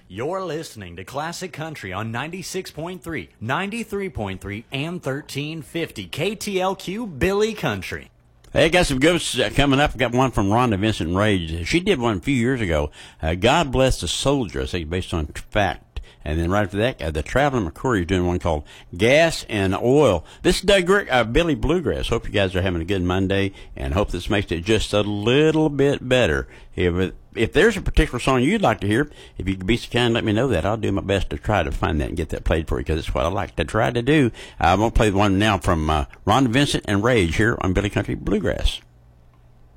You're listening to Classic Country on 96.3, 93.3, and 1350 KTLQ Billy Country. Hey, got some ghosts coming up. Got one from Rhonda Vincent Rage. She did one a few years ago. God Bless the Soldier, I think, based on fact. And then right after that, the Traveling McCoy is doing one called Gas and Oil. This is Doug Grick, Billy Bluegrass. Hope you guys are having a good Monday, and hope this makes it just a little bit better. If there's a particular song you'd like to hear, if you could be so kind, let me know that. I'll do my best to try to find that and get that played for you, because it's what I like to try to do. I'm going to play the one now from Rhonda Vincent and Rage here on Billy Country Bluegrass.